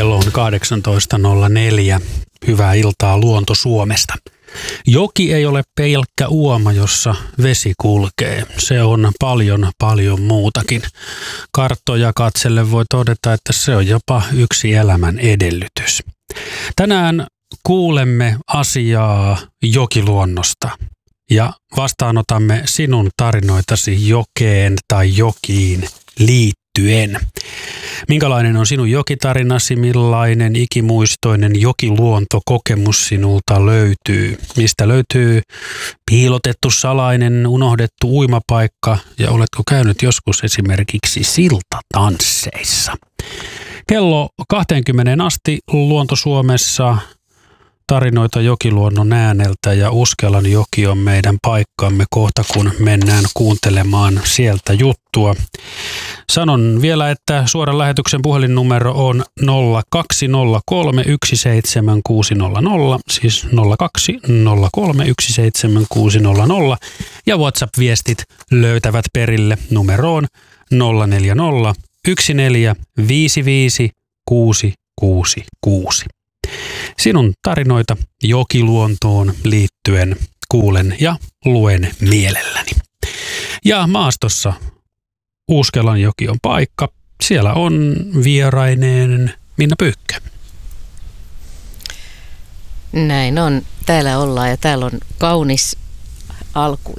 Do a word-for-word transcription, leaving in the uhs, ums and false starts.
Kello on kahdeksantoista nolla neljä. Hyvää iltaa Luonto Suomesta. Joki ei ole pelkkä uoma, jossa vesi kulkee. Se on paljon, paljon muutakin. Karttoja katsellen voi todeta, että se on jopa yksi elämän edellytys. Tänään kuulemme asiaa jokiluonnosta ja vastaanotamme sinun tarinoitasi jokeen tai jokiin liittyen. Minkälainen on sinun jokitarinasi, millainen ikimuistoinen jokiluontokokemus sinulta löytyy? Mistä löytyy piilotettu, salainen, unohdettu uimapaikka ja oletko käynyt joskus esimerkiksi siltatansseissa? Kello kaksikymmentä asti Luonto Suomessa tarinoita jokiluonnon ääneltä ja Uskelan joki on meidän paikkamme kohta, kun mennään kuuntelemaan sieltä juttua. Sanon vielä, että suoran lähetyksen puhelinnumero on nolla kaksi nolla kolme yksi seitsemän kuusi nolla nolla, siis nolla kaksi nolla kolme yksi seitsemän kuusi nolla nolla ja WhatsApp-viestit löytävät perille numeroon nolla neljä nolla yksi neljä viisi viisi kuusi kuusi kuusi. Sinun tarinoita jokiluontoon liittyen kuulen ja luen mielelläni. Ja maastossa Uuskelan joki on paikka. Siellä on vieraineen Minna Pyykkö. Näin on. Täällä ollaan ja täällä on kaunis alku